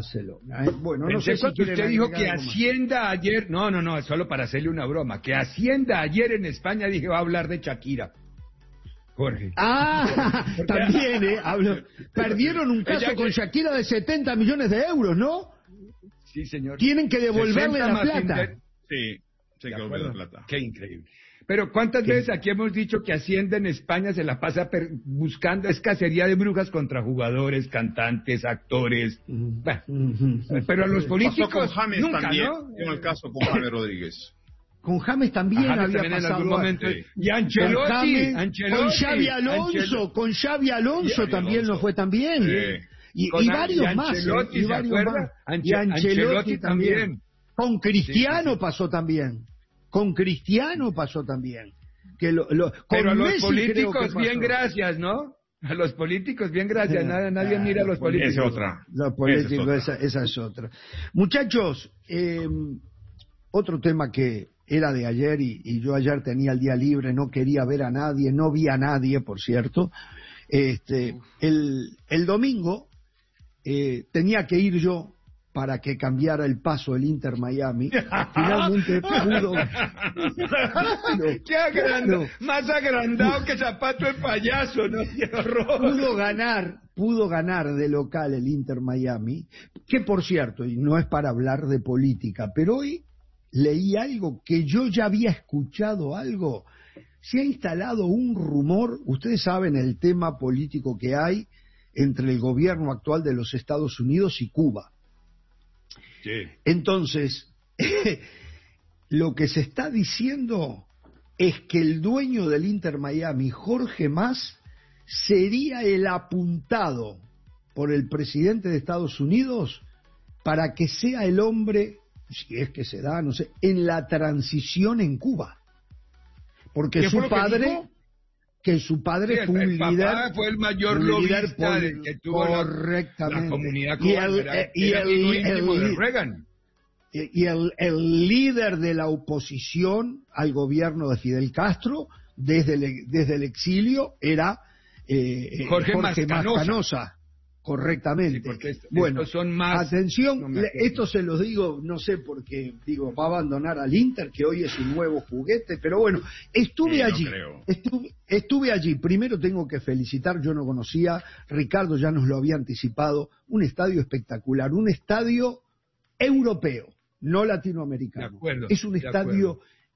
Barcelona. Bueno, no Pensé sé si cuando quieren usted dijo agregar que algo más. Hacienda ayer, no, es solo para hacerle una broma, que Hacienda ayer en España dije va a hablar de Shakira. Jorge. También, perdieron un caso Ella con que- Shakira de 70 millones de euros, ¿no? Sí, señor. Tienen que devolverle 60 la más plata. Sí, se ¿De quedó acuerdo? de plata. Qué increíble. Pero ¿cuántas veces aquí hemos dicho que Hacienda en España se la pasa buscando es cacería de brujas contra jugadores, cantantes, actores? Bueno, pero a los Pasó políticos con James nunca, también, ¿no? en el caso con James Rodríguez. Con James también Ajá, había también en pasado algún momento. Sí. Y con Ancelotti, James, con Xavi Ancelotti. con Xavi Alonso Xavi también Alonso. no fue tan bien. Sí. Y varios más. Ancelotti, Y ¿se varios acuerda? más. Y Ancelotti también. Con Cristiano Sí. pasó también. Con Cristiano pasó también. Con Pero a los Messi creo que políticos pasó. bien gracias, ¿no? A los políticos bien gracias, nadie mira a los políticos. Esa es otra. Los políticos, Esa esa es otra. Muchachos, otro tema que era de ayer y yo ayer tenía el día libre, no quería ver a nadie, no vi a nadie, por cierto. El domingo tenía que ir yo para que cambiara el paso el Inter Miami. Finalmente pudo. Qué más agrandado que zapato de payaso, ¿no? Qué horror. Pudo ganar de local el Inter Miami, que por cierto, y no es para hablar de política, pero hoy leí algo que yo ya había escuchado algo. Se ha instalado un rumor, ustedes saben el tema político que hay entre el gobierno actual de los Estados Unidos y Cuba. Sí. Entonces, lo que se está diciendo es que el dueño del Inter Miami, Jorge Mas, sería el apuntado por el presidente de Estados Unidos para que sea el hombre, si es que se da, no sé, en la transición en Cuba. Porque su padre Sí, fue un el líder, papá fue el mayor un líder lobista que tuvo correctamente. la comunidad Y cubana, era amigo íntimo de Reagan. Y el líder de la oposición al gobierno de Fidel Castro desde el exilio era Jorge Mascanosa. Correctamente. Sí, porque bueno, estos son más. atención, No me acuerdo. esto se los digo, no sé por qué, digo, va a abandonar al Inter, que hoy es un nuevo juguete, pero bueno, estuve no allí. creo. Estuve allí. Primero tengo que felicitar, yo no conocía, Ricardo ya nos lo había anticipado, un estadio espectacular, un estadio europeo, no latinoamericano. De acuerdo, es un de estadio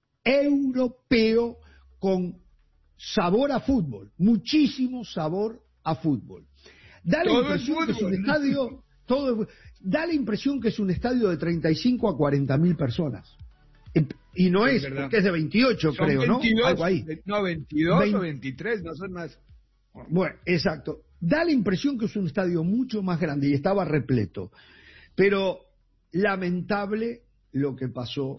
europeo con sabor a fútbol, muchísimo sabor a fútbol. Da la impresión que es un estadio, da la impresión que es un estadio de 35 a 40 mil personas. Y no es, porque es de 28, son creo, 22, ¿no? Algo ahí. No, 22 o 23, no son más. Bueno, exacto. Da la impresión que es un estadio mucho más grande y estaba repleto. Pero lamentable lo que pasó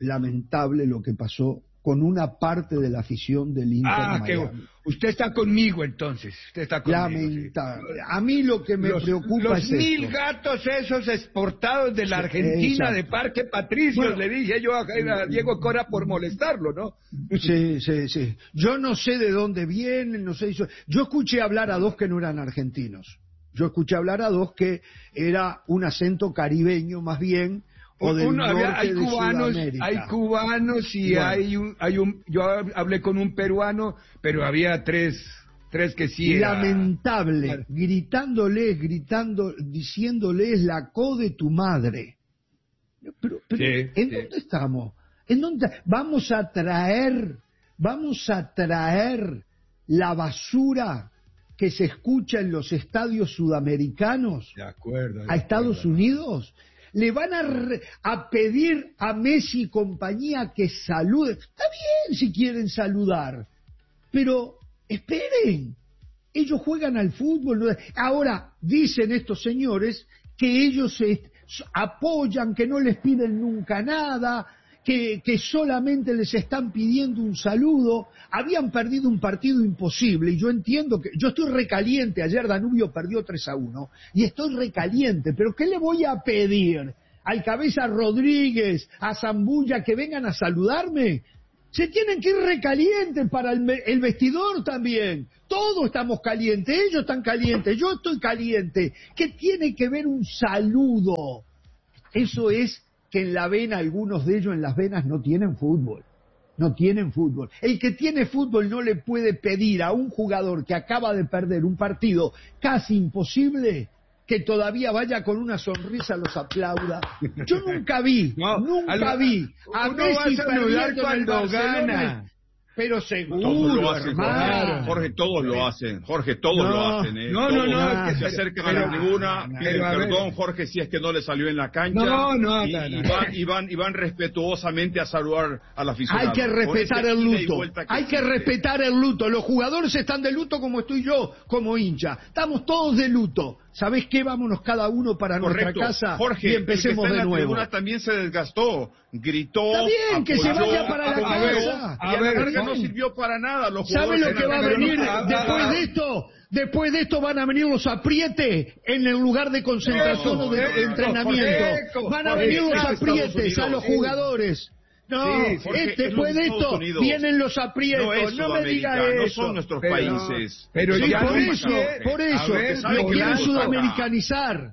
con una parte de la afición del Inter Miami. Usted está conmigo entonces. Usted está conmigo. Lamentable. Sí. A mí lo que me preocupa es los 1000 esto. gatos esos exportados de la Argentina, de Parque Patricios, le dije yo a Diego Cora por molestarlo, ¿no? Sí. Yo no sé de dónde vienen, no sé. Yo escuché hablar a dos que no eran argentinos. Yo escuché hablar a dos que era un acento caribeño más bien. Hay cubanos y bueno. yo hablé con un peruano, pero había tres que sí lamentable, diciéndoles la co de tu madre. Pero sí, ¿en dónde estamos? ¿En dónde vamos a traer la basura que se escucha en los estadios sudamericanos a Estados Unidos? Le van a pedir a Messi y compañía que salude. Está bien si quieren saludar, pero esperen. Ellos juegan al fútbol. Ahora, dicen estos señores que ellos se apoyan, que no les piden nunca nada, que solamente les están pidiendo un saludo. Habían perdido un partido imposible y yo entiendo que yo estoy recaliente. Ayer Danubio perdió 3-1 y estoy recaliente, pero ¿qué le voy a pedir al Cabeza Rodríguez, a Zambulla que vengan a saludarme? Se tienen que ir recalientes para el vestidor también. Todos estamos calientes, ellos están calientes, yo estoy caliente. ¿Qué tiene que ver un saludo? Eso es que en la vena, algunos de ellos en las venas no tienen fútbol. No tienen fútbol. El que tiene fútbol no le puede pedir a un jugador que acaba de perder un partido casi imposible que todavía vaya con una sonrisa, los aplauda. Yo nunca vi a Messi perdiendo cuando gana. Pero seguro, hermano. Jorge, todos lo hacen. Jorge, todos lo hacen. No. Que se acercan a la tribuna, piden perdón, Jorge, si es que no le salió en la cancha. Y van respetuosamente a saludar al aficionado. Hay que respetar el luto. Hay que respetar el luto. Los jugadores están de luto como estoy yo, como hincha. Estamos todos de luto. ¿Sabés qué? Vámonos cada uno para nuestra casa, Jorge, y empecemos de nuevo. La tribuna también se desgastó, gritó. Está bien, que se vaya para la casa. A ver, no sirvió para nada. ¿Sabe lo que va a venir después de esto? Después de esto van a venir los aprietes en el lugar de concentración o de entrenamiento. Van a venir los aprietes a los jugadores. No, Jorge, después de esto vienen los aprietos. No me diga eso. No son nuestros países. Pero sí, por eso, lo quieren sudamericanizar.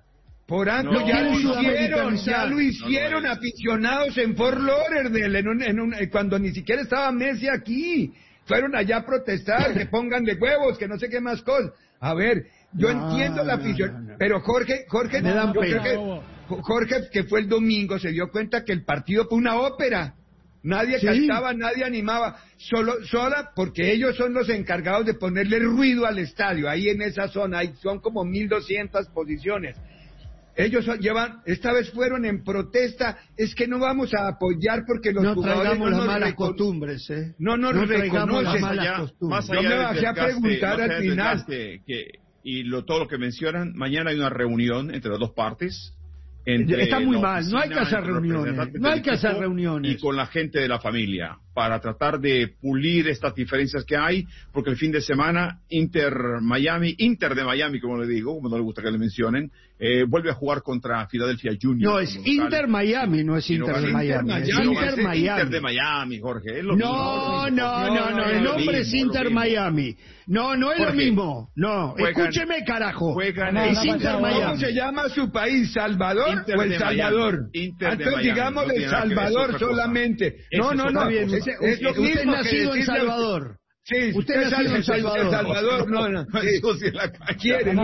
Ya lo hicieron aficionados en Fort Lauderdale, cuando ni siquiera estaba Messi aquí. Fueron allá a protestar, que pongan de huevos, que no sé qué más cosas. A ver, yo entiendo la afición, pero Jorge, me dan pena. Jorge, que fue el domingo, se dio cuenta que el partido fue una ópera. Nadie cantaba, nadie animaba, sola porque ellos son los encargados de ponerle ruido al estadio. Ahí en esa zona son como 1,200 posiciones. Ellos esta vez fueron en protesta, es que no vamos a apoyar porque los jugadores no las malas costumbres, no nos reconocen. Más allá yo me bajé a preguntar al final. Todo lo que mencionan, mañana hay una reunión entre las dos partes. Está muy mal, no hay que hacer reuniones. Y con la gente de la familia, para tratar de pulir estas diferencias que hay, porque el fin de semana Inter de Miami, como le digo, como no le gusta que le mencionen, vuelve a jugar contra Philadelphia Juniors. No, es Inter Miami, no es Inter de Miami. Es Inter de Miami, Jorge. No, el nombre es Inter Miami. No es lo mismo. No, escúcheme, carajo. Es Inter Miami. ¿Cómo se llama su país? ¿Salvador o El Salvador? Entonces digamos El Salvador solamente. No, usted nacido en Salvador. Sí, usted nacido en Salvador. No. Quiere,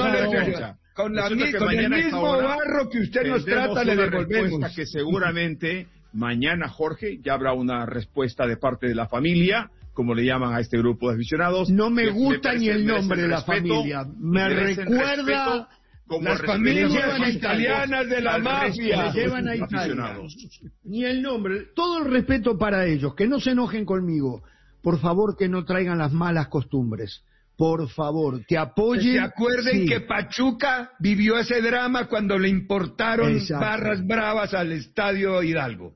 con el mismo barro que usted nos trata le devolvemos. Que seguramente mañana, Jorge, ya habrá una respuesta de parte de la familia, como le llaman a este grupo de aficionados. No me gusta ni el nombre de la familia. Me recuerda... Las familias italianas de la mafia. Le llevan a Italia. Ni el nombre. Todo el respeto para ellos. Que no se enojen conmigo. Por favor, que no traigan las malas costumbres. Por favor, que apoyen. ¿Se acuerden que Pachuca vivió ese drama cuando le importaron barras bravas al Estadio Hidalgo?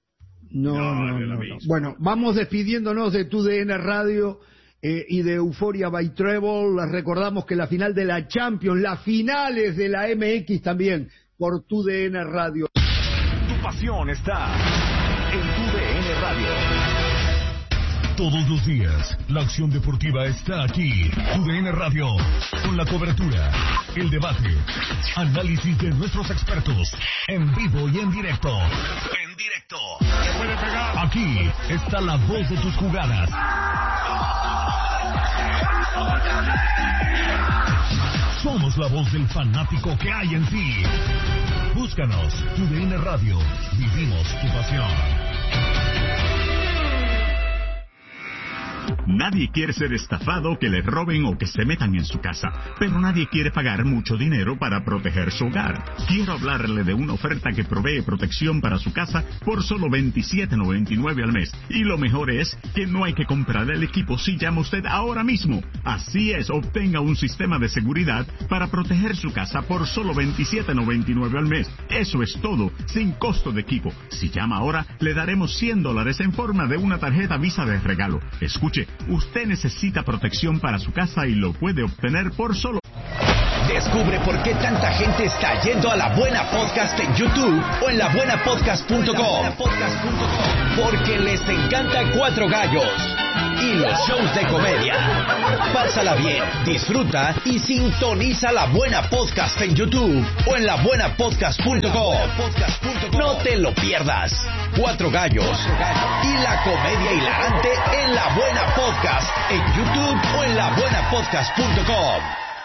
No. Bueno, vamos despidiéndonos de TUDN Radio y de Euphoria by Treble. Les recordamos que la final de la Champions, las finales de la MX también, por TUDN Radio. Tu pasión está en TUDN Radio. Todos los días, la acción deportiva está aquí. TUDN Radio, con la cobertura, el debate, análisis de nuestros expertos, en vivo y en directo. Aquí está la voz de tus jugadas. Somos la voz del fanático que hay en ti. Búscanos, TUDN Radio. Vivimos tu pasión. Nadie quiere ser estafado, que le roben o que se metan en su casa, pero nadie quiere pagar mucho dinero para proteger su hogar. Quiero hablarle de una oferta que provee protección para su casa por solo $27.99 al mes. Y lo mejor es que no hay que comprar el equipo si llama usted ahora mismo. Así es, obtenga un sistema de seguridad para proteger su casa por solo $27.99 al mes. Eso es todo, sin costo de equipo. Si llama ahora, le daremos $100 en forma de una tarjeta Visa de regalo. Escuche, usted necesita protección para su casa y lo puede obtener por solo... De Descubre por qué tanta gente está yendo a La Buena Podcast en YouTube o en labuenapodcast.com. Porque les encanta Cuatro Gallos y los shows de comedia. Pásala bien, disfruta y sintoniza La Buena Podcast en YouTube o en labuenapodcast.com. No te lo pierdas. Cuatro Gallos y la comedia hilarante en La Buena Podcast en YouTube o en labuenapodcast.com.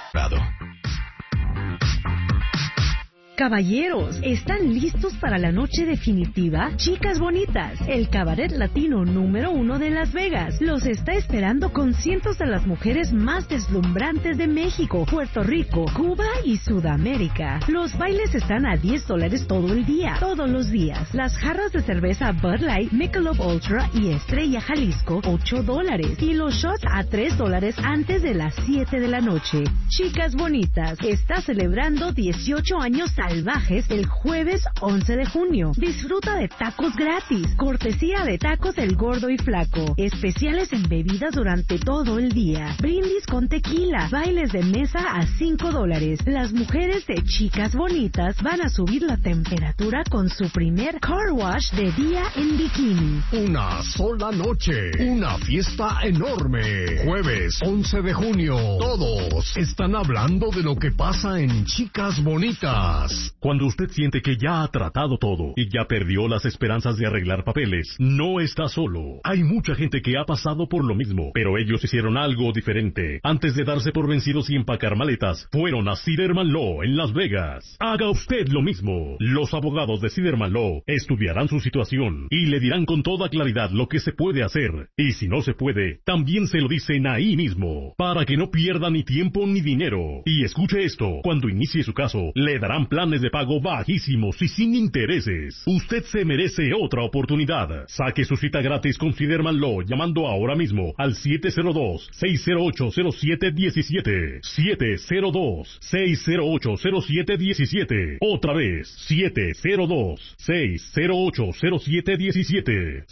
Caballeros, ¿están listos para la noche definitiva? Chicas Bonitas, el cabaret latino número 1 de Las Vegas, los está esperando con cientos de las mujeres más deslumbrantes de México, Puerto Rico, Cuba y Sudamérica. Los bailes están a $10 todo el día, todos los días. Las jarras de cerveza Bud Light, Michelob Ultra y Estrella Jalisco, $8. Y los shots a $3 antes de las 7 de la noche. Chicas Bonitas está celebrando 18 años salvajes el jueves 11 de junio. Disfruta de tacos gratis, cortesía de Tacos El Gordo y Flaco, especiales en bebidas durante todo el día, brindis con tequila, bailes de mesa a $5. Las mujeres de Chicas Bonitas van a subir la temperatura con su primer car wash de día en bikini. Una sola noche, una fiesta enorme. Jueves 11 de junio, todos están hablando de lo que pasa en Chicas Bonitas. Cuando usted siente que ya ha tratado todo y ya perdió las esperanzas de arreglar papeles, no está solo. Hay mucha gente que ha pasado por lo mismo, pero ellos hicieron algo diferente. Antes de darse por vencidos y empacar maletas, fueron a Siderman Law en Las Vegas. Haga usted lo mismo. Los abogados de Siderman Law estudiarán su situación y le dirán con toda claridad lo que se puede hacer. Y si no se puede, también se lo dicen ahí mismo, para que no pierda ni tiempo ni dinero. Y escuche esto, cuando inicie su caso, le darán planes de pago bajísimos y sin intereses. Usted se merece otra oportunidad. Saque su cita gratis con Siderman Law llamando ahora mismo al 702-608-0717. 702-608-0717. Otra vez, 702-608-0717.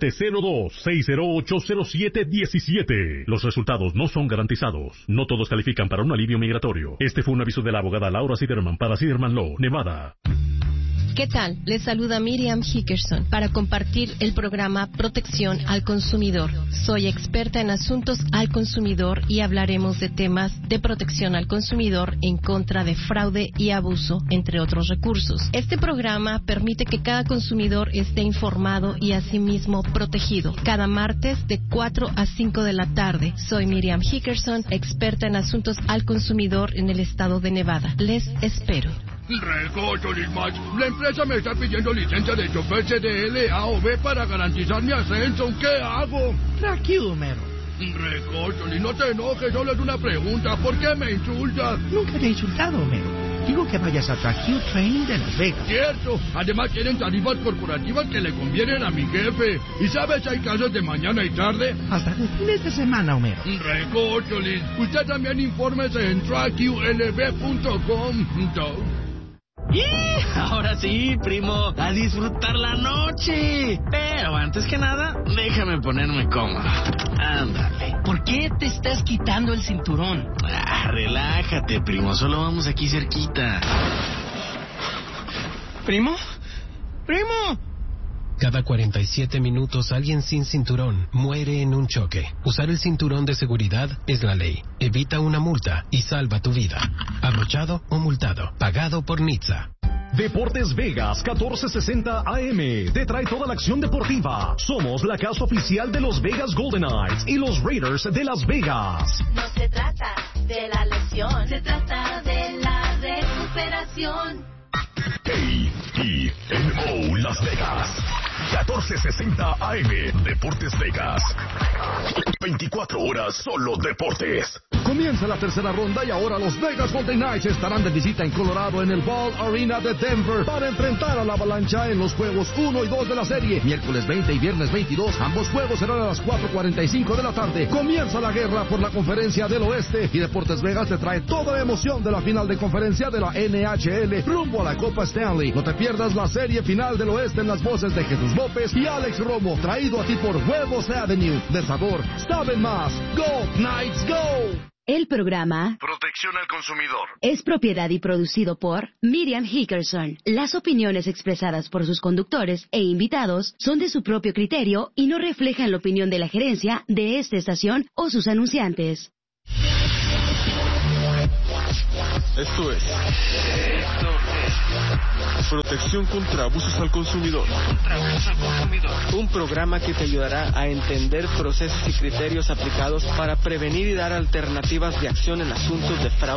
702-608-0717. Los resultados no son garantizados. No todos califican para un alivio migratorio. Este fue un aviso de la abogada Laura Siderman para Siderman Law, Nevada. ¿Qué tal? Les saluda Miriam Hickerson para compartir el programa Protección al Consumidor. Soy experta en asuntos al consumidor y hablaremos de temas de protección al consumidor en contra de fraude y abuso, entre otros recursos. Este programa permite que cada consumidor esté informado y asimismo protegido. Cada martes de 4 a 5 de la tarde. Soy Miriam Hickerson, experta en asuntos al consumidor en el estado de Nevada. Les espero. Recocho, Lismach. La empresa me está pidiendo licencia de chofer CDL, A o B para garantizar mi ascenso. ¿Qué hago? Tranquilo, Homero. Recocho, no te enojes, solo es una pregunta. ¿Por qué me insultas? Nunca te he insultado, Homero. Digo que vayas a Tracue Training de Las Vegas. Cierto. Además tienen tarifas corporativas que le convienen a mi jefe. ¿Y sabes, hay clases de mañana y tarde? Hasta de fines de semana, Homero. Recocholis, usted también infórmese en traculb.com. ¡Y! Ahora sí, primo, a disfrutar la noche. Pero antes que nada, déjame ponerme cómodo. Ándale. ¿Por qué te estás quitando el cinturón? Relájate, primo, solo vamos aquí cerquita. ¿Primo? ¡Primo! Cada 47 minutos alguien sin cinturón muere en un choque. Usar el cinturón de seguridad es la ley. Evita una multa y salva tu vida. Abrochado o multado. Pagado por NHTSA. Deportes Vegas 1460 AM te trae toda la acción deportiva. Somos la casa oficial de los Vegas Golden Knights y los Raiders de Las Vegas. No se trata de la lesión, se trata de la recuperación. KENO Las Vegas 1460 AM Deportes Vegas. 24 horas solo deportes. Comienza la tercera ronda y ahora los Vegas Golden Knights estarán de visita en Colorado en el Ball Arena de Denver para enfrentar a la Avalancha en los juegos 1 y 2 de la serie. Miércoles 20 y viernes 22, ambos juegos serán a las 4:45 de la tarde. Comienza la guerra por la Conferencia del Oeste y Deportes Vegas te trae toda la emoción de la final de conferencia de la NHL rumbo a la Copa Stanley. No te pierdas la serie final del Oeste en las voces de Jesús López y Alex Romo, traído a ti por Huevos Avenue. De sabor, saben más. Go Knights, go! El programa Protección al Consumidor es propiedad y producido por Miriam Hickerson. Las opiniones expresadas por sus conductores e invitados son de su propio criterio y no reflejan la opinión de la gerencia de esta estación o sus anunciantes. Esto es Protección contra abusos al consumidor. Un programa que te ayudará a entender procesos y criterios aplicados para prevenir y dar alternativas de acción en asuntos de fraude